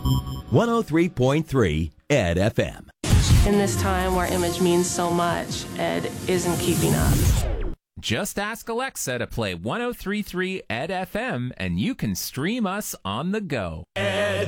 103.3 Ed FM. In this time where image means so much, Ed isn't keeping up. Just ask Alexa to play 103.3 Ed FM and you can stream us on the go. Ed.